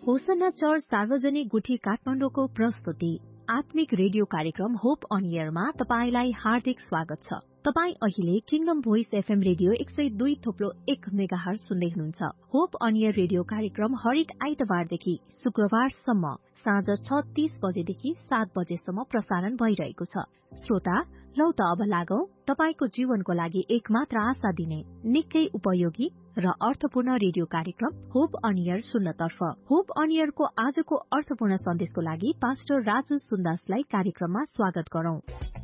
Hosanna church सार्वजनिक गुठी काठमाडौँको प्रस्तुति आत्मिक रेडियो कार्यक्रम होप अन एयरमा तपाईलाई हार्दिक स्वागत छ। तपाई अहिले kingdom voice FM radio 102.1 megahertz सुन्दै हुनुहुन्छ। होप अन एयर रेडियो कार्यक्रम हरेक आइतबारदेखि शुक्रबारसम्म साँझ 6:30 बजेदेखि 7 बजेसम्म प्रसारण भइरहेको छ। श्रोता, लौ त अब लागौं तपाईको जीवनको लागि एकमात्र आशा दिने निकै उपयोगी र अर्थपूर्ण रेडियो कार्यक्रम hope on air सुन्नतर्फ। Hope on एयरको आजको अर्थपूर्ण सन्देशको लागि पास्टर राजु सुन्दासलाई कार्यक्रममा स्वागत गरौं।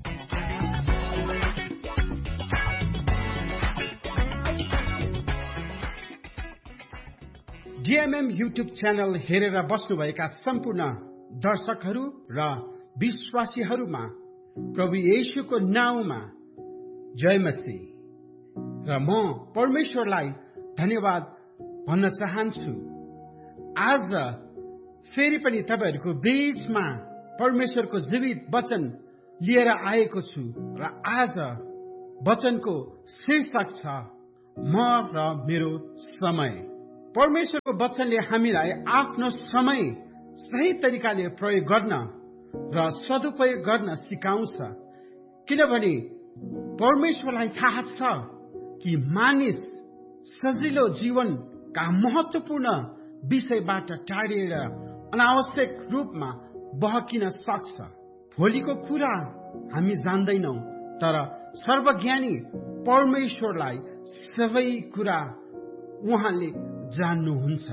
डीएमएम युट्युब च्यानल हेरेर बस्नुभएका सम्पूर्ण दर्शकहरू र विश्वासीहरूमा प्रभु येशूको नाउँमा जय मसीह र म परमेश्वरलाई धन्यवाद भन्न चाहन्छु। आज फेरि पनि तपाईहरूको बीचमा परमेश्वरको जीवित वचन लिएर आएको छु र आज वचनको शीर्षक छ म र मेरो समय। परमेश्वरको वचनले हामीलाई आफ्नो समय सही तरिकाले प्रयोग गर्न र सदुपयोग गर्न सिकाउँछ, किनभने परमेश्वरलाई थाहा छ कि मानिस सजिलो जीवनका महत्वपूर्ण विषयबाट टाढिएर अनावश्यक रूपमा बहकिन सक्छ। भोलिको कुरा हामी जान्दैनौं, तर सर्वज्ञानी परमेश्वरलाई सबै कुरा उहाँले जान्नुहुन्छ।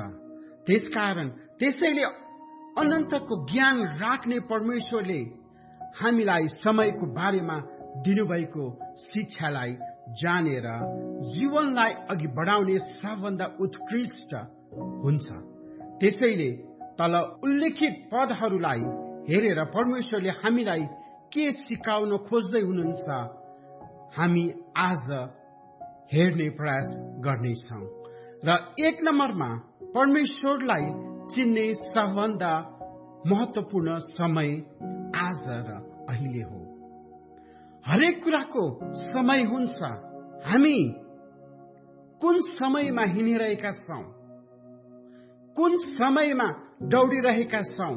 त्यसैले अनन्तको ज्ञान राख्ने परमेश्वरले हामीलाई समयको बारेमा दिनुभएको शिक्षालाई जानेर जीवनलाई अघि बढाउने सबभन्दा उत्कृष्ट हुन्छ। त्यसैले तल उल्लेखित पदहरूलाई हेरेर परमेश्वरले हामीलाई के सिकाउन खोज्दै हुनुहुन्छ हामी आज हेर्ने प्रयास गर्नेछौँ। र 1 नम्बरमा परमेश्वरलाई चिन्ने सबभन्दा महत्वपूर्ण समय आज र अहिले हो। हरेक कुराको समय हुन्छ। हामी कुन समयमा हिँडिरहेका छौं, कुन समयमा दौडिरहेका छौं,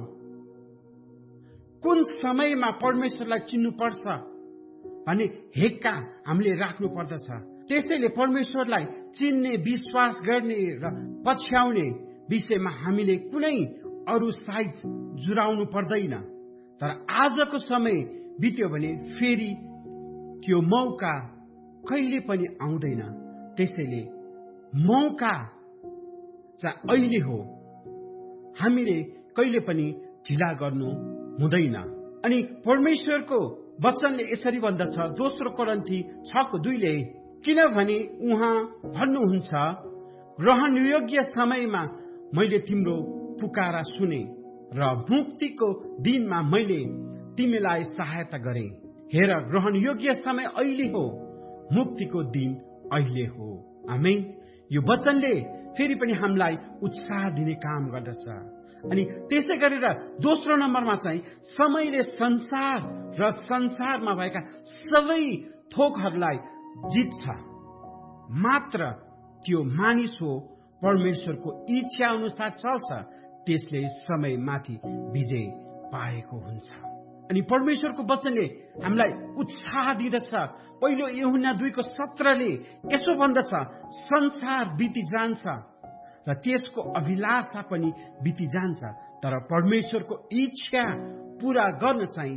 कुन समयमा परमेश्वरलाई चिन्नुपर्छ भन्ने हेक्का हामीले राख्नु पर्दछ। त्यसैले परमेश्वरलाई चिन्ने, विश्वास गर्ने र पछ्याउने विषयमा हामीले कुनै अरू साइट जुराउनु पर्दैन। तर आजको समय बित्यो भने फेरि त्यो मौका कहिले पनि आउँदैन। त्यसैले मौका चाहिँ अहिले हो, हामीले कहिले पनि ढिला गर्नु हुँदैन। अनि परमेश्वरको वचनले यसरी भन्दछ 2 कोरिन्थी 6:2ले, किनभने उहाँ भन्नुहुन्छ, ग्रहणयोग्य समयमा मैले तिम्रो पुकारा सुने र मुक्तिको दिनमा मैले तिमीलाई सहायता गरे। हेर, ग्रहणयोग्य समय अहिले हो, मुक्तिको दिन अहिले हो। आमेन। यो वचनले फेरि पनि हामीलाई उत्साह दिने काम गर्दछ। अनि त्यसै गरेर 2 नम्बरमा चाहिँ समयले संसार र संसारमा भएका सबै थोकहरूलाई जित्छ, मात्र त्यो मानिस हो परमेश्वरको इच्छा अनुसार चल्छ, त्यसले समयमाथि विजय पाएको हुन्छ। अनि परमेश्वरको वचनले हामीलाई उत्साह दिँदछ। पहिलो यूहन्ना 2:17ले यसो भन्दछ, संसार बिति जान्छ र त्यसको अभिलाषा पनि बिति जान्छ, तर परमेश्वरको इच्छा पूरा गर्न चाहिँ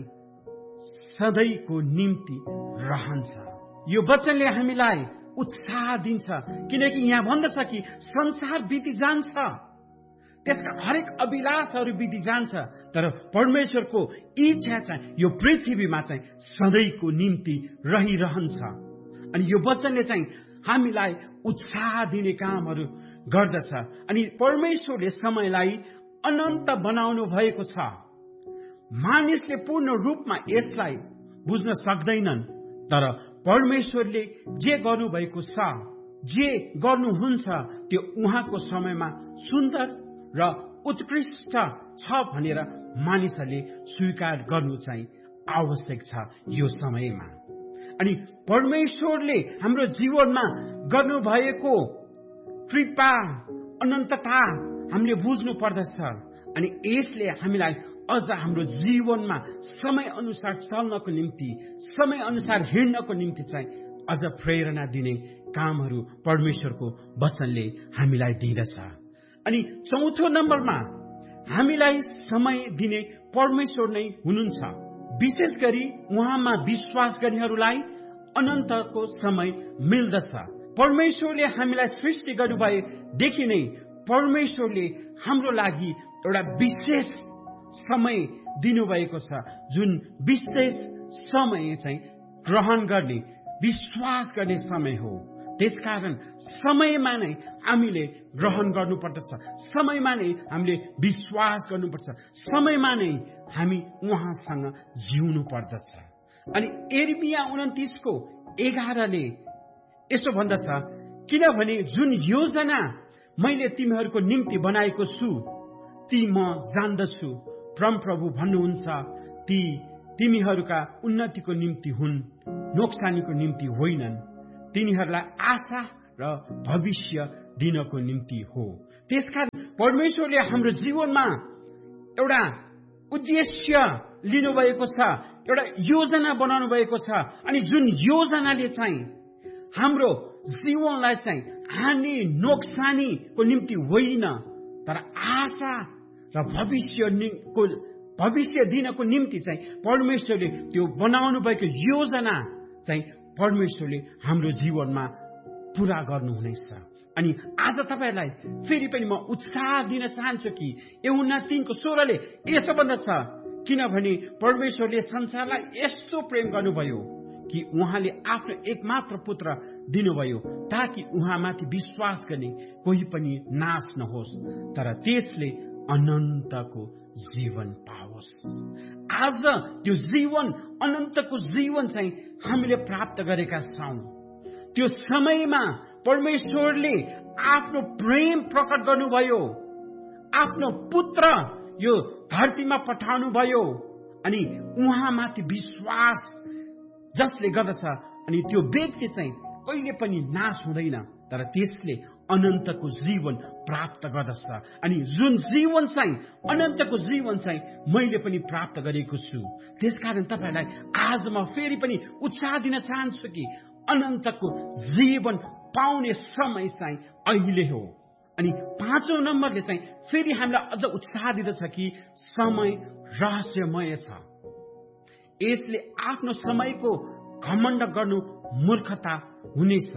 सधैँको निम्ति रहन्छ। यो वचनले हामीलाई उत्साह दिन्छ, किनकि यहाँ भन्दछ कि संसार बिति जान्छ, त्यसका हरेक अभिलाषहरू बिति जान्छ, तर परमेश्वरको इच्छा चाहिँ यो पृथ्वीमा चाहिँ सधैँको निम्ति रहिरहन्छ। अनि यो वचनले चाहिँ हामीलाई उत्साह दिने कामहरू गर्दछ। अनि परमेश्वरले समयलाई अनन्त बनाउनु भएको छ। मानिसले पूर्ण रूपमा यसलाई बुझ्न सक्दैनन्, तर परमेश्वरले जे गर्नुभएको छ, जे गर्नुहुन्छ, त्यो उहाँको समयमा सुन्दर र उत्कृष्ट छ भनेर मानिसहरूले स्वीकार गर्नु चाहिँ आवश्यक छ यो समयमा। अनि परमेश्वरले हाम्रो जीवनमा गर्नुभएको कृपा अनन्तता हामीले बुझ्नु पर्दछ। अनि यसले हामीलाई अझ हाम्रो जीवनमा समय अनुसार चल्नको निम्ति, समय अनुसार हिँड्नको निम्ति चाहिँ अझ प्रेरणा दिने कामहरू परमेश्वरको वचनले हामीलाई दिँदछ। अनि चौथो नम्बरमा हामीलाई समय दिने परमेश्वर नै हुनुहुन्छ। विशेष गरी उहाँमा विश्वास गर्नेहरूलाई अनन्तको समय मिल्दछ। परमेश्वरले हामीलाई सृष्टि गर्नुभएदेखि नै परमेश्वरले हाम्रो लागि एउटा विशेष समय दिनुभएको छ, जुन विशेष समय चाहिँ ग्रहण गर्ने, विश्वास गर्ने समय हो। त्यसकारण समयमा नै हामीले ग्रहण गर्नुपर्दछ, समयमा नै हामीले विश्वास गर्नुपर्छ, समयमा नै हामी उहाँसँग जिउनु पर्दछ। अनि यिर्मिया 29:11 यसो भन्दछ, किनभने जुन योजना मैले तिमीहरूको निम्ति बनाएको छु ती म जान्दछु। परमप्रभु भन्नुहुन्छ, ती तिमीहरूका उन्नतिको निम्ति हुन्, नोक्सानीको निम्ति होइनन्। तिनीहरूलाई आशा र भविष्य दिनको निम्ति हो। त्यसकारण परमेश्वरले हाम्रो जीवनमा एउटा उद्देश्य लिनुभएको छ, एउटा योजना बनाउनु भएको छ। अनि जुन योजनाले चाहिँ हाम्रो जीवनलाई चाहिँ हानि नोक्सानीको निम्ति होइन, तर आशा र भविष्य दिनको निम्ति चाहिँ परमेश्वरले त्यो बनाउनु भएको योजना चाहिँ परमेश्वरले हाम्रो जीवनमा पूरा गर्नुहुनेछ। अनि आज तपाईलाई फेरि पनि म उत्साह दिन चाहन्छु कि यूहन्ना 3:16 यसो भन्दछ, किनभने परमेश्वरले संसारलाई यस्तो प्रेम गर्नुभयो कि उहाँले आफ्नो एकमात्र पुत्र दिनुभयो, ताकि उहाँमाथि विश्वास गर्ने कोही पनि नाश नहोस्, तर त्यसले अनन्तको जीवन पाओस्। आज त्यो जीवन, अनन्तको जीवन चाहिँ हामीले प्राप्त गरेका छौं। त्यो समयमा परमेश्वरले आफ्नो प्रेम प्रकट गर्नुभयो, आफ्नो पुत्र यो धरतीमा पठाउनु भयो। अनि उहाँमाथि विश्वास जसले गर्दछ, अनि त्यो व्यक्ति चाहिँ कहिले पनि नाश हुँदैन, तर त्यसले अनन्तको जीवन प्राप्त गर्दछ। अनि जुन जीवन चाहिँ अनन्तको जीवन चाहिँ मैले पनि प्राप्त गरेको छु। त्यसकारण तपाईलाई आज म फेरि पनि उत्साह दिन चाहन्छु कि अनन्तको जीवन पाउने समय चाहिँ अहिले हो। अनि 5औं नम्बरले चाहिँ फेरि हामीलाई अझ उत्साह दिँदछ कि समय रहस्यमय छ। यसले आफ्नो समयको घमण्ड गर्नु मूर्खता हुनेछ।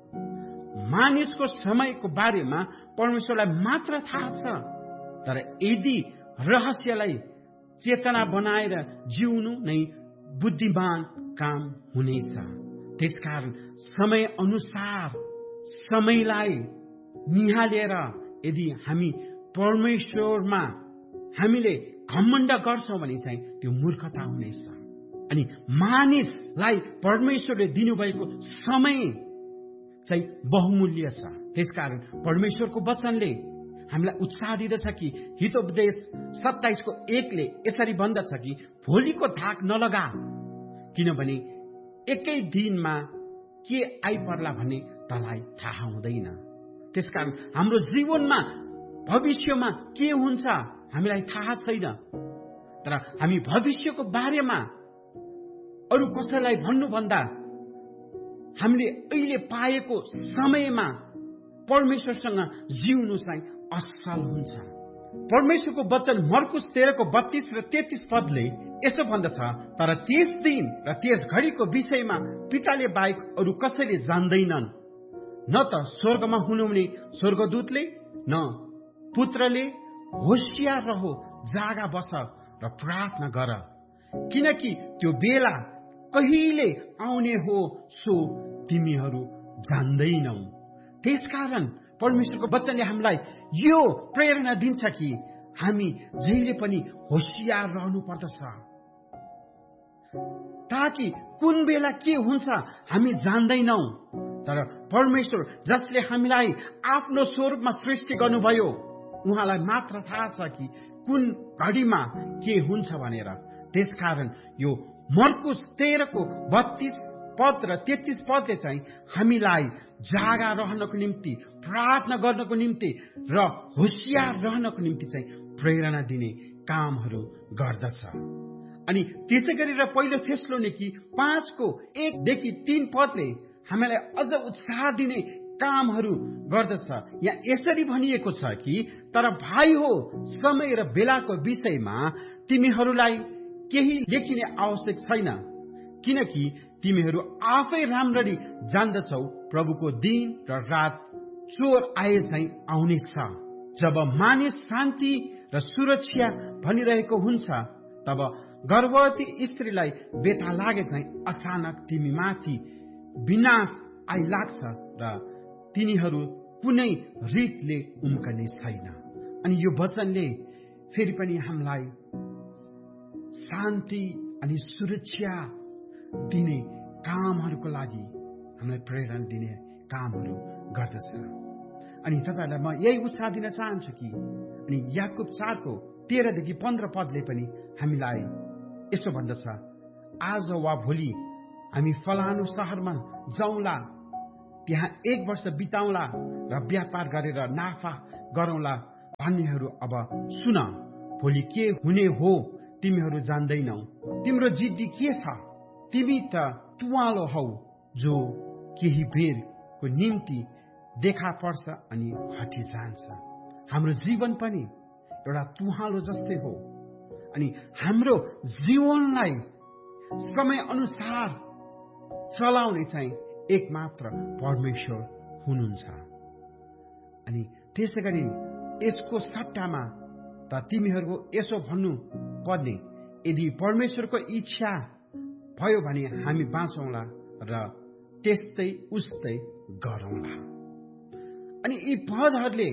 मानिसको समयको बारेमा परमेश्वरलाई मात्र थाहा छ, तर यदि रहस्यलाई चेतना बनाएर जिउनु नै बुद्धिमान काम हुनेछ। त्यसकारण समय अनुसार समयलाई निहालेर यदि हामी परमेश्वरमा हामीले घमण्ड गर्छौं भने चाहिँ त्यो मूर्खता हुनेछ। अनि मानिसलाई परमेश्वरले दिनुभएको समय चाहिँ बहुमूल्य छ। त्यसकारण परमेश्वरको वचनले हामीलाई उत्साह दिँदछ कि हितोपदेश 27:1 यसरी भन्दछ कि भोलिको धाक नलगा, किनभने एकै दिनमा के आइपर्ला भन्ने तँलाई थाहा हुँदैन। त्यसकारण हाम्रो जीवनमा भविष्यमा के हुन्छ हामीलाई थाहा छैन, तर हामी भविष्यको बारेमा अरू कसैलाई भन्नुभन्दा हामीले अहिले पाएको समयमा परमेश्वरसँग जिउनु चाहिँ असल हुन्छ। परमेश्वरको वचन मर्कुस 13:32 र 33 यसो भन्दछ, तर त्यस दिन र त्यस घडीको विषयमा पिताले बाहेक अरू कसैले जान्दैनन्, न त स्वर्गमा हुनुहुने स्वर्गदूतले, न पुत्रले। होशियार रहो, जागा बस र प्रार्थना गर, किनकि त्यो बेला कहिले आउने हो सो तिमीहरू जान्दैनौ। त्यसकारण परमेश्वरको वचनले हामीलाई यो प्रेरणा दिन्छ कि हामी जहिले पनि होशियार रहनु पर्दछ, ताकि कुन बेला के हुन्छ हामी जान्दैनौ। तर परमेश्वर जसले हामीलाई आफ्नो स्वरूपमा सृष्टि गर्नुभयो, उहाँलाई मात्र थाहा छ कि कुन घडीमा के हुन्छ भनेर। त्यसकारण यो मर्कुस 13:32 पद र 33 पदले चाहिँ हामीलाई जागा रहनको निम्ति, प्रार्थना गर्नको निम्ति र होशियार रहनको निम्ति चाहिँ प्रेरणा दिने कामहरू गर्दछ। अनि त्यसै गरेर पहिलो थेसलोनिकी 5:1-3 पदले हामीलाई अझ उत्साह दिने कामहरू गर्दछ। यहाँ यसरी भनिएको छ कि तर भाइ हो, समय र बेलाको विषयमा तिमीहरूलाई केही लेखिने आवश्यक छैन, किनकि तिमीहरू आफै राम्ररी जान्दछौ प्रभुको दिन र रात चोर आए चाहिँ आउनेछ। जब मानिस शान्ति र सुरक्षा भनिरहेको हुन्छ, तब गर्भवती स्त्रीलाई बेथा लागे चाहिँ अचानक तिमीमाथि विनाश आइलाग्छ र तिनीहरू कुनै रीतले उम्कने छैन। अनि यो वचनले फेरि पनि हामीलाई शान्ति अनि सुरक्षा दिने कामहरूको लागि हामीलाई प्रेरणा दिने कामहरू गर्दछ। अनि तपाईहरुलाई म यही उत्साह दिन चाहन्छु कि अनि याकुब 4:13-15 पदले पनि हामीलाई यसो भन्दछ, आज वा भोलि हामी फलानु शहरमा जाउँला, त्यहाँ 1 वर्ष बिताउँला र व्यापार गरेर नाफा गरौँला भन्नेहरू अब सुन। भोलि के हुने हो तिमीहरू जान्दैनौ। तिम्रो जिद्दी के छ? तिमी त तुवालो हौ जो केही बेरको निम्ति देखा पर्छ अनि हटी जान्छ। हाम्रो जीवन पनि एउटा तुहालो जस्तै हो। अनि हाम्रो जीवनलाई समय अनुसार चलाउने चाहिँ एकमात्र परमेश्वर हुनुहुन्छ। अनि त्यसै गरी यसको सट्टामा त तिमीहरूको यसो भन्नु पर्ने, यदि परमेश्वरको इच्छा भयो भने हामी बाँचौँला र त्यस्तै उस्तै गरौँला। अनि यी पदहरूले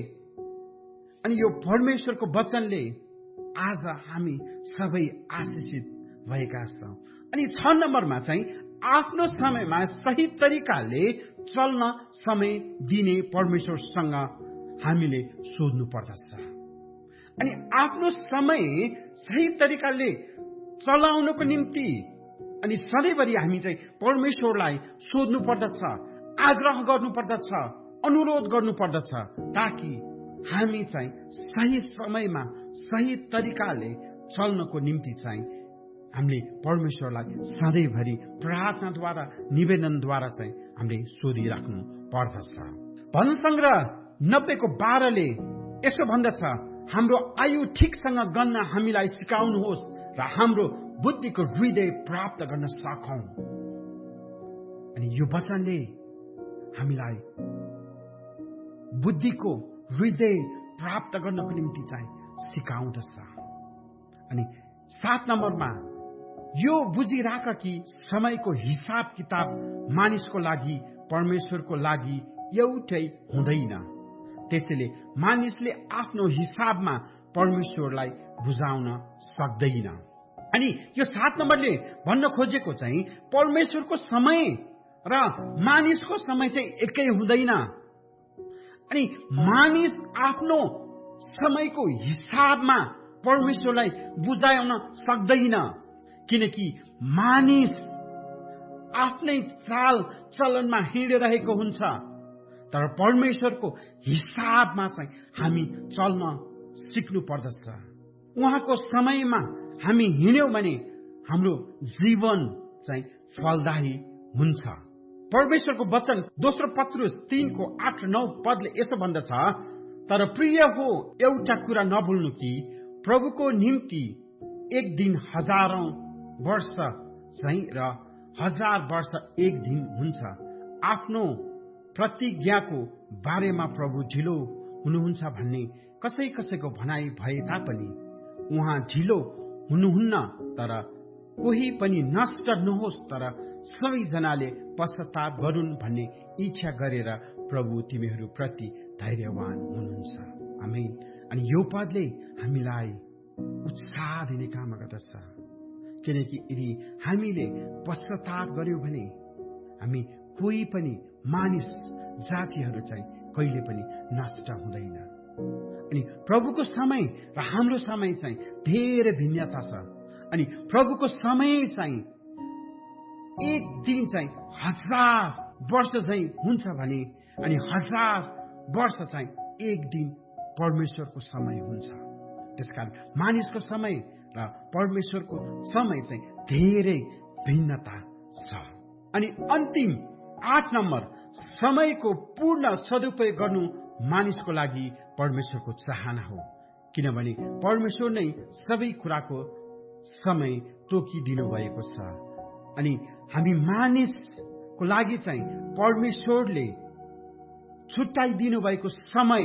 अनि यो परमेश्वरको वचनले आज हामी सबै आशिषित भएका छौँ। अनि 6 नम्बरमा चाहिँ आफ्नो समयमा सही तरिकाले चल्न समय दिने परमेश्वरसँग हामीले सोध्नु पर्दछ। अनि आफ्नो समय सही तरिकाले चलाउनको निम्ति अनि सधैँभरि हामी चाहिँ परमेश्वरलाई सोध्नु पर्दछ, आग्रह गर्नु पर्दछ, अनुरोध गर्नु पर्दछ, ताकि हामी चाहिँ सही समयमा सही तरिकाले चल्नको निम्ति चाहिँ हामीले परमेश्वरलाई सधैँभरि प्रार्थनाद्वारा निवेदनद्वारा चाहिँ हामीले सोधिराख्नु पर्दछ। भजन सङ्ग्रह 90:12ले यसो भन्दछ, हाम्रो आयु ठिकसँग गन्न हामीलाई सिकाउनुहोस् र हाम्रो बुद्धिको हृदय प्राप्त गर्न सकौं। अनि यो वचनले हामीलाई बुद्धिको हृदय प्राप्त गर्नको निम्ति चाहिँ सिकाउँदछ। अनि 7 नम्बरमा यो बुझिराख कि समयको हिसाब किताब मानिसको लागि परमेश्वरको लागि एउटै हुँदैन। त्यसैले मानिसले आफ्नो हिसाबमा परमेश्वरलाई बुझाउन सक्दैन। अनि यो 7 नम्बरले भन्न खोजेको चाहिँ परमेश्वरको समय र मानिसको समय चाहिँ एकै हुँदैन। अनि मानिस आफ्नो समयको हिसाबमा परमेश्वरलाई बुझाउन सक्दैन, किनकि मानिस आफ्नै चाल चलनमा हिँडिरहेको हुन्छ। तर परमेश्वरको हिसाबमा चाहिँ हामी चल्न सिक्नु पर्दछ। उहाँको समयमा हामी हिँड्यौं भने हाम्रो जीवन चाहिँ फलदायी हुन्छ। परमेश्वरको वचन 2 पत्रुस 3:8-9 पदले यसो भन्दछ, तर प्रिय हो एउटा कुरा नभुल्नु कि प्रभुको निम्ति एक दिन 1000 वर्ष चाहिँ र 1000 वर्ष एक दिन हुन्छ। आफ्नो प्रतिज्ञाको बारेमा प्रभु ढिलो हुनुहुन्छ भन्ने कसै कसैको भनाइ भए तापनि उहाँ ढिलो हुनुहुन्न, तर कोही पनि नष्ट नहोस्, तर सबैजनाले पश्चाताप गरून् भन्ने इच्छा गरेर प्रभु तिमीहरू प्रति धैर्यवान हुनुहुन्छ। आमेन। अनि यो पदले हामीलाई उत्साह दिने काम गर्दछ, किनकि यदि हामीले पश्चाताप गर्यौं भने हामी कोही पनि मानिस जातिहरू चाहिँ कहिले पनि नष्ट हुँदैन। अनि प्रभुको समय र हाम्रो समय चाहिँ धेरै भिन्नता छ। अनि प्रभुको समय चाहिँ एक दिन चाहिँ 1000 वर्ष चाहिँ हुन्छ भने अनि 1000 वर्ष चाहिँ एक दिन परमेश्वरको समय हुन्छ। त्यसकारण मानिसको समय र परमेश्वरको समय चाहिँ धेरै भिन्नता छ। अनि अन्तिम 8 नम्बर, समयको पूर्ण सदुपयोग गर्नु मानिसको लागि परमेश्वरको चाहना हो, किनभने परमेश्वर नै सबै कुराको समय तोकिदिनु भएको छ। अनि हामी मानिसको लागि चाहिँ परमेश्वरले छुट्याइदिनु भएको समय,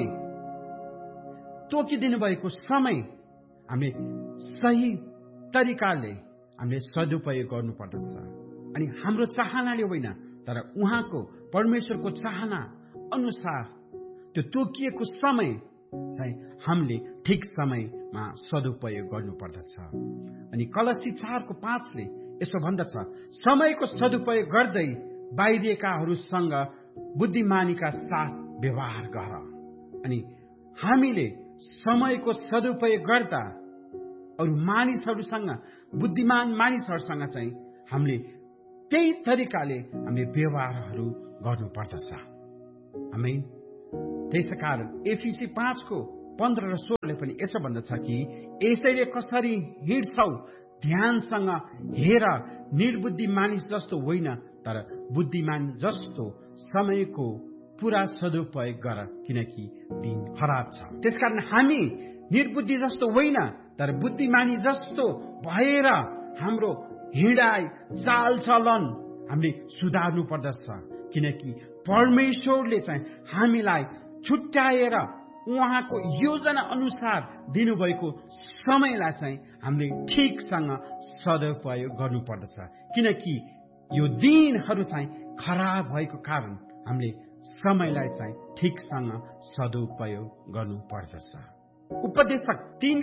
तोकिदिनु भएको समय हामीले सही तरिकाले हामीले सदुपयोग गर्नुपर्दछ। अनि हाम्रो चाहनाले होइन, तर उहाँको परमेश्वरको चाहना अनुसार त्यो तोकिएको समय चाहिँ हामीले ठिक समयमा सदुपयोग गर्नुपर्दछ। अनि कलसी 4:5 यसो भन्दछ, समयको सदुपयोग गर्दै बाहिरिएकाहरूसँग बुद्धिमानीका साथ व्यवहार गर। अनि हामीले समयको सदुपयोग गर्दा अरू मानिसहरूसँग, बुद्धिमान मानिसहरूसँग चाहिँ हामीले त्यही तरिकाले हामीले व्यवहारहरू गर्नुपर्दछ। आमेन। त्यसैकारण एफिसी 5:15 र 16 पनि यसो भन्दछ कि यसैले कसरी हिँड्छौ ध्यानसँग हेर, निर्बुद्धि मानिस जस्तो होइन, तर बुद्धिमान जस्तो समयको पूरा सदुपयोग गर, किनकि दिन खराब छ। त्यसकारण हामी निर्बुद्धि जस्तो होइन, तर बुद्धिमानी जस्तो भएर हाम्रो हिँडाइ, चालचलन हामीले सुधार्नु पर्दछ। किनकि परमेश्वरले चाहिँ हामीलाई छुट्याएर उहाँको योजना अनुसार दिनुभएको समयलाई चाहिँ हामीले ठिकसँग सदुपयोग गर्नुपर्दछ। किनकि यो दिनहरू चाहिँ खराब भएको कारण हामीले समयलाई चाहिँ ठिकसँग सदुपयोग गर्नुपर्दछ। उपदेशक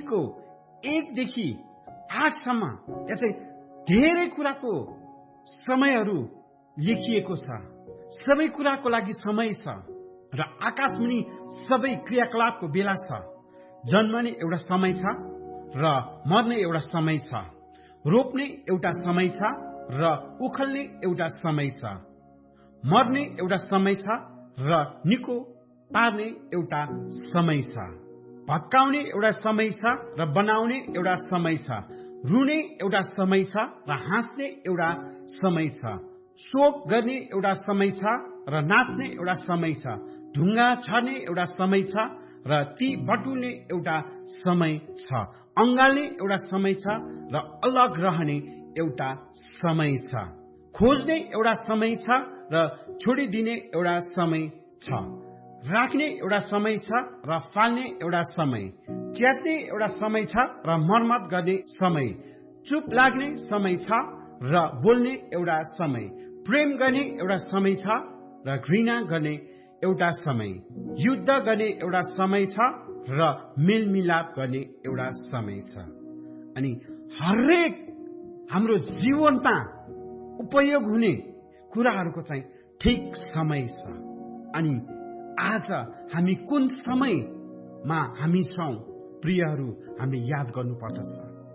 3:1देखि 8सम्म यहाँ चाहिँ धेरै कुराको समयहरू लेखिएको छ। सबै कुराको लागि समय छ र आकाशमुनि सबै क्रियाकलापको बेला छ। जन्मने एउटा समय छ र मर्ने एउटा समय छ। रोप्ने एउटा समय छ र उखल्ने एउटा समय छ। मर्ने एउटा समय छ र निको पार्ने एउटा समय छ। भत्काउने एउटा समय छ र बनाउने एउटा समय छ। रुने एउटा समय छ र हाँस्ने एउटा समय छ। शोक गर्ने एउटा समय छ र नाच्ने एउटा समय छ। ढुङ्गा छर्ने एउटा समय छ र ती बटुल्ने एउटा समय छ। अँगाल्ने एउटा समय छ र अलग रहने एउटा समय छ। खोज्ने एउटा समय छ र छोडिदिने एउटा समय छ। राख्ने एउटा समय छ र फाल्ने एउटा समय। च्यात्ने एउटा समय छ र मर्मत गर्ने समय। चुप लाग्ने समय छ र बोल्ने एउटा समय। प्रेम गर्ने एउटा समय छ र घृणा गर्ने एउटा समय। युद्ध गर्ने एउटा समय छ र मेलमिलाप गर्ने एउटा समय छ। अनि हरेक हाम्रो जीवनमा उपयोग हुने कुराहरूको चाहिँ ठिक समय छ। अनि आज हामी कुन समयमा हामी छौं प्रियहरू, हामीले याद गर्नुपर्दछ।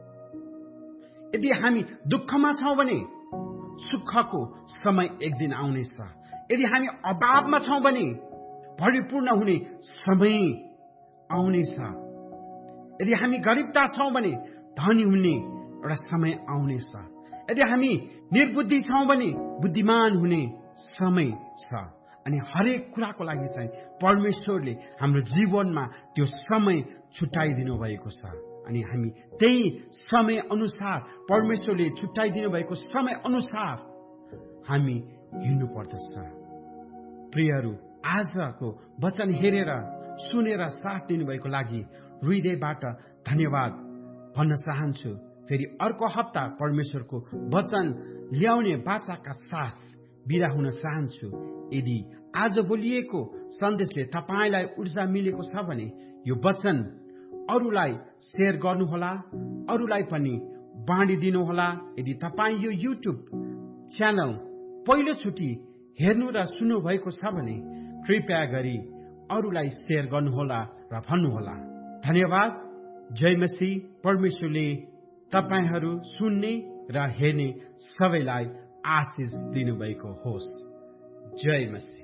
यदि हामी दुःखमा छौं भने सुखको समय एक दिन आउनेछ। यदि हामी अभावमा छौं भने परिपूर्ण हुने समय आउनेछ। यदि हामी गरिबता छौं भने धनी हुने एउटा समय आउनेछ। यदि हामी निर्बुद्धि छौं भने बुद्धिमान हुने समय छ। अनि हरेक कुराको लागि चाहिँ परमेश्वरले हाम्रो जीवनमा त्यो समय छुट्याइदिनु भएको छ। अनि हामी त्यही समय अनुसार, परमेश्वरले छुट्याइदिनु भएको समय अनुसार हामी हिँड्नु पर्दछ। प्रियहरू, आजको वचन हेरेर सुनेर साथ दिनुभएको लागि हृदयबाट धन्यवाद भन्न चाहन्छु। फेरि अर्को हप्ता परमेश्वरको वचन ल्याउने बाचाका साथ बिदा हुन चाहन्छु। यदि आज बोलिएको सन्देशले तपाईलाई ऊर्जा मिलेको छ भने यो वचन अरूलाई शेयर गर्नुहोला, अरूलाई पनि बाँडिदिनुहोला। यदि तपाईँ यो युट्युब च्यानल पहिलोचोटि हेर्नु र सुन्नु भएको छ भने कृपया गरी अरूलाई शेयर गर्नुहोला र भन्नुहोला। धन्यवाद। जय मसीह। परमेश्वरले तपाईहरू सुन्ने र हेर्ने सबैलाई आशिष दिनुभएको होस्। जय मसीह।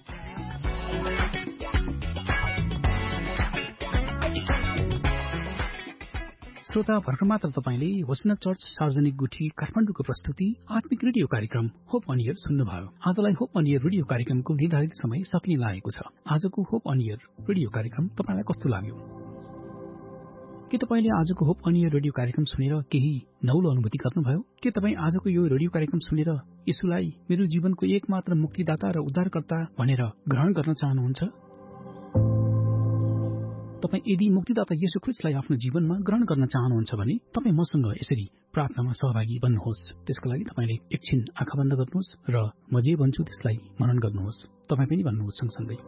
श्रोता, भर्खर मात्र तपाईले होसना चर्च सार्वजनिक गुठी काठमाडौँको प्रस्तुति आत्मिक रेडियो कार्यक्रम होप अन एयर सुन्नुभयो। आजलाई होप अन एयर रेडियो कार्यक्रमको निर्धारित समय सकिने लागेको छ। आजको होप अन एयर रेडियो कार्यक्रम तपाईलाई कस्तो लाग्यो? के तपाईले आजको होप अन एयर रेडियो कार्यक्रम सुनेर केही नौलो अनुभूति गर्नुभयो? के तपाईँ आजको यो रेडियो कार्यक्रम सुनेर येशूलाई मेरो जीवनको एकमात्र मुक्तिदाता र उद्धारकर्ता भनेर ग्रहण गर्न चाहनुहुन्छ? तपाईँ यदि मुक्तिदाता येशू ख्रीष्टलाई आफ्नो जीवनमा ग्रहण गर्न चाहनुहुन्छ भने तपाईँ मसँग यसरी प्रार्थनामा सहभागी बन्नुहोस्। त्यसको लागि तपाईले एकछिन आँखा बन्द गर्नुहोस् र म जे भन्छु त्यसलाई मनन गर्नुहोस्। तपाईँ पनि भन्नुहोस् सँगसँगै।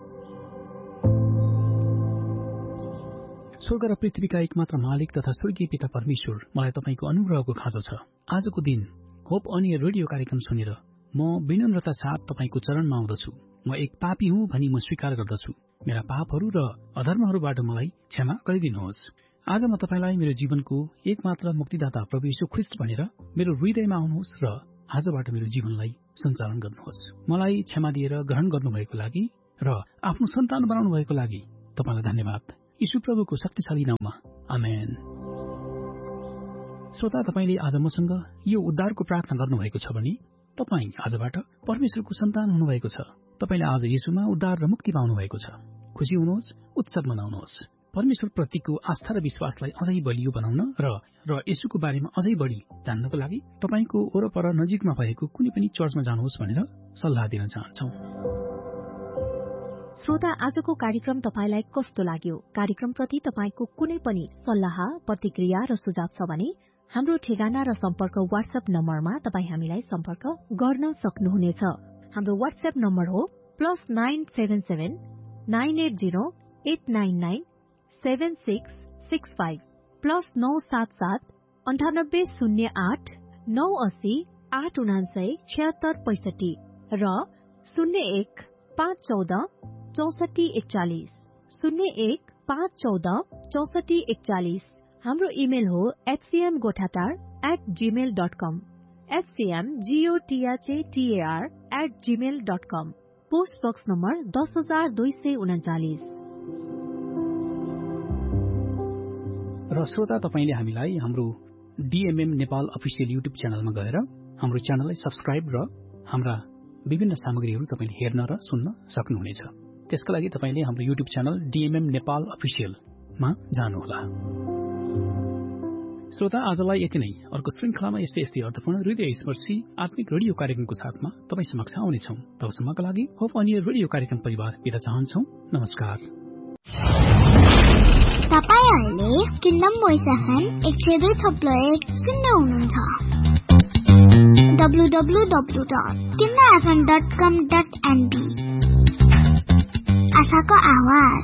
स्वर्ग र पृथ्वीका एकमात्र मालिक तथा स्वर्गीय पिता परमेश्वर, मलाई तपाईँको अनुग्रहको खाँचो छ। आजको दिन होप अन एयर रेडियो कार्यक्रम सुनेर म विनम्रता साथ तपाईँको चरणमा आउँदछु। म एक पापी हुँ भनी म स्वीकार गर्दछु। मेरा पापहरू र अधर्महरूबाट मलाई क्षमा गरिदिनुहोस्। आज म तपाईँलाई मेरो जीवनको एकमात्र मुक्तिदाता प्रभु येशू ख्रीष्ट भनेर मेरो हृदयमा आउनुहोस् र आजबाट मेरो जीवनलाई सञ्चालन गर्नुहोस्। मलाई क्षमा दिएर ग्रहण गर्नुभएको लागि र आफ्नो सन्तान बनाउनु भएको लागि तपाईँलाई धन्यवाद। यीशु प्रभुको शक्तिशाली नाममा आमेन। श्रोता, तपाईँले आज मसँग यो उद्धारको प्रार्थना गर्नुभएको छ भने तपाईँ आजबाट परमेश्वरको सन्तान हुनुभएको छ। तपाईँले आज येशूमा उद्धार र मुक्ति पाउनु भएको छ। खुसी हुनुहोस्, उत्सव मनाउनुहोस्। परमेश्वर प्रतिको आस्था र विश्वासलाई अझै बलियो बनाउन र येशूको बारेमा अझै बढी जान्नको लागि तपाईँको वरपर नजिकमा भएको कुनै पनि चर्चमा जानुहोस् भनेर सल्लाह दिन चाहन्छौँ। श्रोता, आजको कार्यक्रम तपाईलाई कस्तो लाग्यो? कार्यक्रमप्रति तपाईको कुनै पनि सल्लाह, प्रतिक्रिया र सुझाव छ भने हाम्रो ठेगाना र सम्पर्क वाट्सएप नम्बरमा तपाईँ हामीलाई सम्पर्क गर्न सक्नुहुनेछ। हाम्रो वाट्सएप नम्बर हो +977 980 899 7665 +977 9808 980 899 7665 र 01 514 6441 01 514 6441। हाम्रो इमेल हो hcmgotatar@gmail.com hcmgotatar@gmail.com। Post box number 10239। र श्रोता, तपाईले हामीलाई हाम्रो DMM नेपाल अफिसियल युट्युब च्यानलमा गएर हाम्रो च्यानललाई सब्स्क्राइब र हाम्रा विभिन्न सामग्रीहरू तपाईले हेर्न र सुन्न सक्नुहुनेछ। त्यसका लागि तपाईले हाम्रो युट्युब च्यानल DMM नेपाल अफिसियलमा जानुहोला। श्रोता, आजलाई यति नै। अर्को श्रृङ्खलामा यस्तै अर्थपूर्ण हृदयस्पर्शी आत्मिक रेडियो कार्यक्रमको साथमा तपाईँ समक्ष आउनेछौँ। तबसम्मका लागि होप अन एयर रेडियो कार्यक्रम परिवार बिदा चाहन्छौँ। नमस्कार। तपाईहरुले किंगडम भोइस FM 102.1 सुन्दै हुनुहुन्छ। www.kingdomfm.com.nb आशाको आवाज।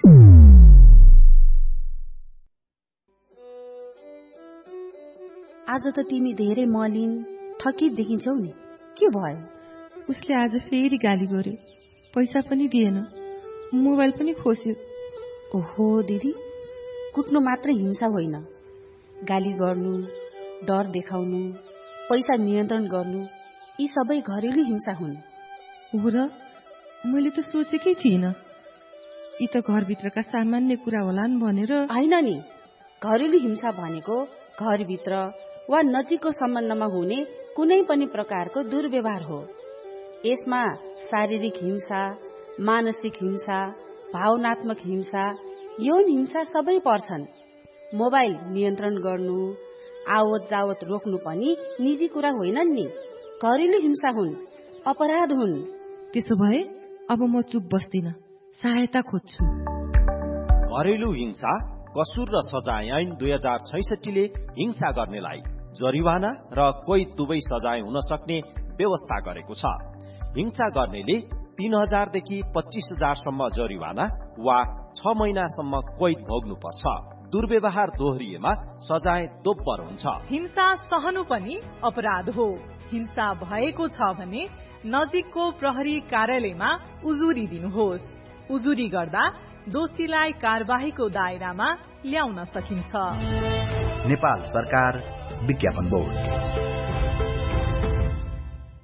आज त तिमी धेरै मलिन थकित देखिन्छौ नि, के भयो? उसले आज फेरि गाली गर्यो, पैसा पनि दिएन, मोबाइल पनि खोस्यो। ओहो दिदी, कुट्नु मात्र हिंसा होइन, गाली गर्नु, डर देखाउनु, पैसा नियन्त्रण गर्नु, यी सबै घरेलु हिंसा हुन्। हो र, मैले त सोचेकै थिइनँ। यी त घरभित्रका सामान्य कुरा होलान् भनेर। होइन नि, घरेलु हिंसा भनेको घरभित्र वा नजिकको सम्बन्धमा हुने कुनै पनि प्रकारको दुर्व्यवहार हो। यसमा शारीरिक हिंसा, मानसिक हिंसा, भावनात्मक हिंसा, यौन हिंसा सबै पर्छन्। मोबाइल नियन्त्रण गर्नु, आवत जावत रोक्नु पनि निजी कुरा होइनन् नि, घरेलु हिंसा हुन्, अपराध हुन्। त्यसो भए अब म चुप बस्दिन, सहायता खोज्छु। घरेलु हिंसा कसुर र सजाय ऐन 2066 ले हिंसा गर्नेलाई जरिवाना र कोही दुवै सजाय हुन सक्ने व्यवस्था गरेको छ। हिंसा गर्नेले 3000 देखि 25000 सम्म जरिवाना वा 6 महिनासम्म कैद भोग्नुपर्छ। दुर्व्यवहार दोहोरिएमा सजाय दोब्बर हुन्छ। हिंसा सहनु पनि अपराध हो। हिंसा भएको छ भने नजिकको प्रहरी कार्यालयमा उजुरी दिनुहोस्। उजुरी गर्दा दोषीलाई कारबाहीको दायरामा ल्याउन सकिन्छ। नेपाल सरकार विज्ञापन बोर्ड।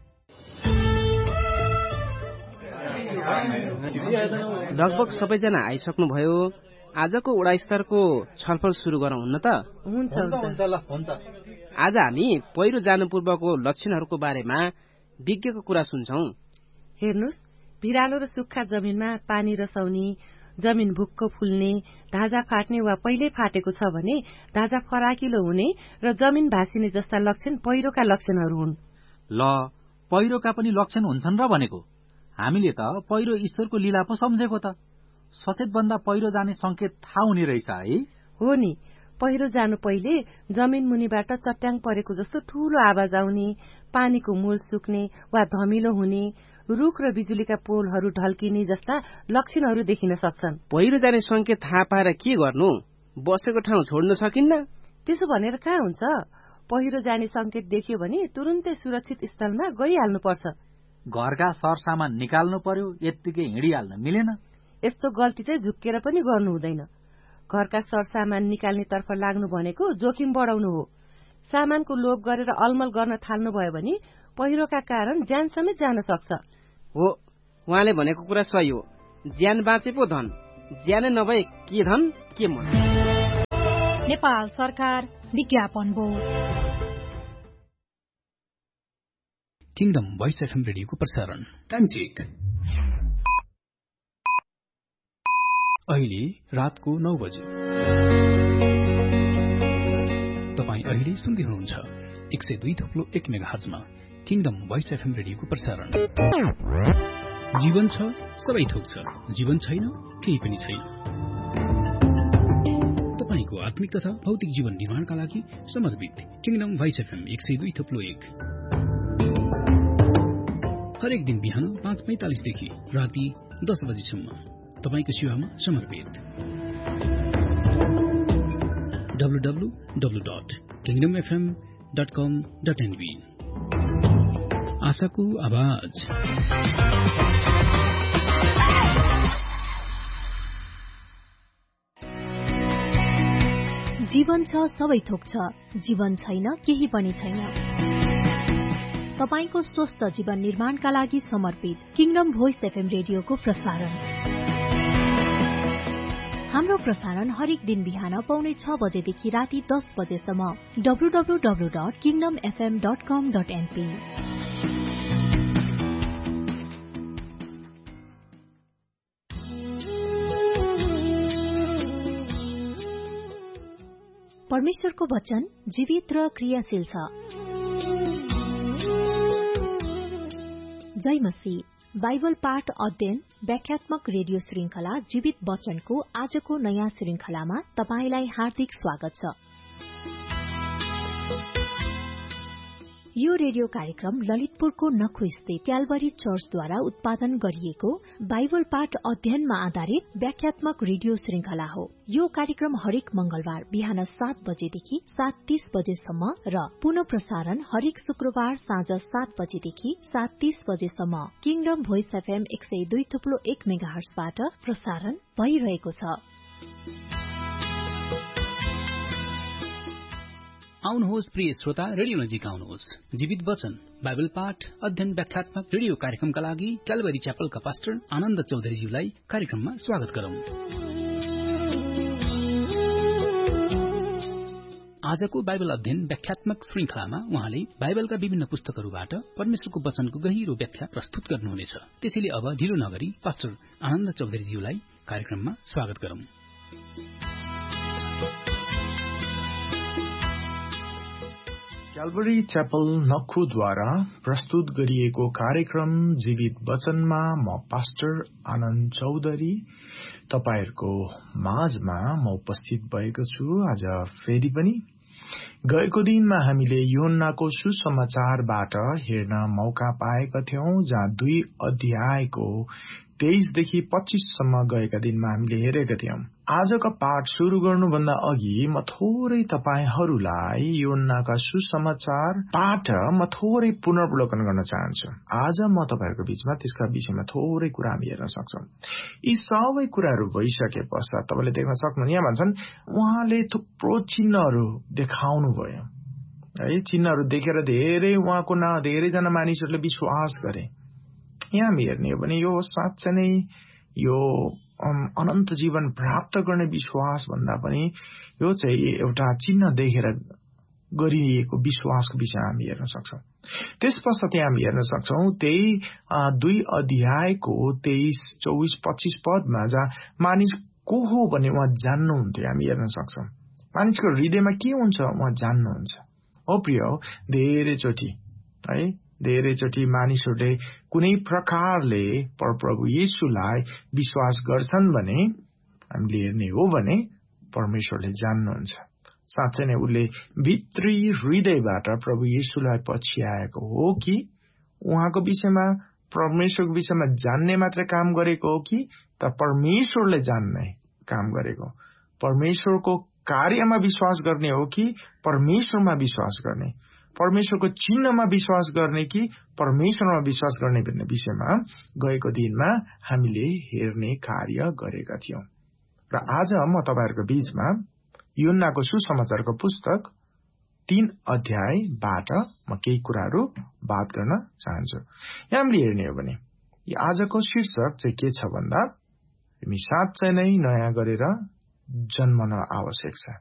लगभग सबैजना आइसक्नुभयो। आजको वडा स्तरको छलफल सुरु गरौँ हुन्न त? हुन्छ। आज हामी पहिरो जानु पूर्वको लक्षणहरूको बारेमा विज्ञको कुरा सुन्छौं। हेर्नुस्, भिरालो र सुक्खा जमिनमा पानी रसाउने, जमिन भुक्क फुल्ने, ढाँचा फाट्ने वा पहिल्यै फाटेको छ भने ढाँचा फराकिलो हुने र जमिन भासिने जस्ता लक्षण पहिरोका लक्षणहरू हुन्। ल, पहिरोका पनि लक्षण हुन्छन् र भनेको। हामीले त पहिरो ईश्वरको लीला पो सम्झेको त। सचेत भन्दा पहिरो जाने संकेत थाहा हुने रहेछ है? हो नि, पहिरो जानु पहिले जमिन मुनिबाट चट्याङ परेको जस्तो ठूलो आवाज आउने, पानीको मूल सुक्ने वा धमिलो हुने, रुख र बिजुलीका पोलहरू ढल्किने जस्ता लक्षणहरू देखिन सक्छन्। पहिरो जाने संकेत थाहा पाएर के गर्नु? बसेको ठाउँ छोड्न सकिन्न? त्यसो भनेर कहाँ हुन्छ? पहिरो जाने संकेत देखियो भने तुरुन्तै सुरक्षित स्थलमा गइहाल्नुपर्छ। घरका सरसामान निकाल्नु पर्यो, यत्तिकै हिँडिहाल्न मिलेन। यस्तो गल्ती चाहिँ झुक्केर पनि गर्नु हुँदैन। घरका सरसामान निकाल्ने तर्फ लाग्नु भनेको जोखिम बढाउनु हो। सामानको लोभ गरेर अलमल गर्न थाल्नु भयो भने पहिरोका कारण ज्यान समेत जान सक्छ। हो, उहाँले भनेको कुरा सही हो। ज्यान बाँचे पो धन, ज्यानै नभए के धन के मन। नेपाल सरकार विज्ञापन बोर्ड। किङडम भोइस एफएम रेडियोको प्रसारण टाइम चेक। अहिले रातको 9 बजे। तपाईँ अहिले सुन्दै हुनुहुन्छ 102.1 मेगाहर्जमा किङडम भोइस एफएम रेडियोको प्रसारण। जीवन छ सबै थोक छ, जीवन छैन केही पनि छैन। तपाईँको आत्मिक तथा भौतिक जीवन निर्माणका लागि समर्पित किङडम भोइस एफएम 102.1 हरेक दिन बिहान 5:45 देखि राति 10 बजेसम्म तपाईको सेवामा समर्पित। www.kingdomfm.com.nb आशाको आवाज। जीवन छ सबै थोक छ, जीवन छैन केही पनि छैन। तपाईको स्वस्थ जीवन निर्माणका लागि समर्पित किङडम भोइस एफएम रेडियोको प्रसारण। हाम्रो प्रसारण हरेक दिन बिहान 5:45 बजेदेखि राति 10 बजेसम्म www.kingdomfm.com.np। परमेश्वरको वचन जीवित र क्रियाशील छ। जय मसीह। बाइबल पाठ अध्ययन व्याख्यात्मक रेडियो श्रृंखला जीवित वचनको आजको नयाँ श्रृंखलामा तपाईलाई हार्दिक स्वागत छ। यो रेडियो कार्यक्रम ललितपुरको नखु स्थित क्याल्भरी चर्चद्वारा उत्पादन गरिएको बाइबल पाठ अध्ययनमा आधारित व्याख्यात्मक रेडियो श्रृंखला हो। यो कार्यक्रम हरेक मंगलबार बिहान 7 बजेदेखि 7:30 बजेसम्म र पुनः प्रसारण हरेक शुक्रबार साँझ 7 बजेदेखि 7:30 बजेसम्म किङडम भोइस एफएम 102.1 मेगाहर्जबाट प्रसारण भइरहेको छ। आउनुहोस् प्रिय श्रोता, रेडियो नजिक आउनुहोस्। जीवित वचन बाइबल पाठ अध्ययन व्याख्यात्मक रेडियो कार्यक्रमका लागि क्याल्भरी च्यापलका पास्टर आनन्द चौधरीज्यूलाई कार्यक्रममा स्वागत गरौं। आजको बाइबल अध्ययन व्याख्यात्मक श्रृंखलामा उहाँले बाइबलका विभिन्न पुस्तकहरूबाट परमेश्वरको वचनको गहिरो व्याख्या प्रस्तुत गर्नुहुनेछ। त्यसैले अब ढिलो नगरी पास्टर आनन्द चौधरीज्यूलाई कार्यक्रममा स्वागत गरौं। क्याल्भरी च्यापल नखुद्वारा प्रस्तुत गरिएको कार्यक्रम जीवित वचनमा म पास्टर आनन्द चौधरी तपाईहरुको माझमा म उपस्थित भएको छु। आज फेरि पनि गएको दिनमा हामीले योन्नाको सुसमाचारबाट हेर्न मौका पाएका थियौं, जहाँ 2 अध्यायको 23 देखि 25 सम्म गएका दिनमा हामीले हेरेका थियौं। आजको पाठ शुरू गर्नुभन्दा अघि म थोरै तपाईहरुलाई योन्नाका सुसमाचार पाठ म थोरै पुनर्वलोकन गर्न चाहन्छु। आज म तपाईहरुको बीचमा त्यसका विषयमा थोरै कुरा हामी हेर्न सक्छौं। यी सबै कुराहरू भइसके पश्चात तपाईले देख्न सक्नुहुन्छ, यहाँ भन्छन् उहाँले थुप्रो चिन्हहरू देखाउनु भयो है। चिन्हहरू देखेर धेरै जना मानिसहरूले विश्वास गरे। यहाँ हामी हेर्ने हो भने यो साँच्चै नै यो अनन्त जीवन प्राप्त गर्ने विश्वास भन्दा पनि यो चाहिँ एउटा चिन्ह देखेर गरिएको विश्वासको विषयमा हामी हेर्न सक्छौं। त्यस पश्चात हामी हेर्न सक्छौं त्यही 2 अध्यायको 23, 24, 25 पदमा जहाँ मानिस को हो भन्ने उहाँ जान्नुहुन्थ्यो हामी हेर्न सक्छौं। मानिसको हृदयमा के हुन्छ उहाँ जान्नुहुन्छ। हो प्रिय, धेरैचोटि मानिसहरूले कुनै प्रकारले परप्रभु येशूलाई विश्वास गर्छन् भने हामीले हेर्ने हो भने परमेश्वरले जान्नुहुन्छ। साँच्चै नै उसले भित्री हृदयबाट प्रभु येशूलाई पछ्याएको हो कि उहाँको विषयमा परमेश्वरको विषयमा जान्ने मात्र काम गरेको हो कि त परमेश्वरले जान्ने काम गरेको, परमेश्वरको कार्यमा विश्वास गर्ने हो कि परमेश्वरमा विश्वास गर्ने, परमेश्वरको चिन्हमा विश्वास गर्ने कि परमेश्वरमा विश्वास गर्ने भन्ने विषयमा गएको दिनमा हामीले हेर्ने कार्य गरेका थियौं। र आज म तपाईहरुको बीचमा यूहन्नाको सुसमाचारको पुस्तक 3 अध्यायबाट म केही कुराहरू बात गर्न चाहन्छु। यहाँ हामीले हेर्ने हो भने आजको शीर्षक चाहिँ के छ भन्दा तिमी साँच्चै नै नयाँ गरेर जन्मन आवश्यक छ।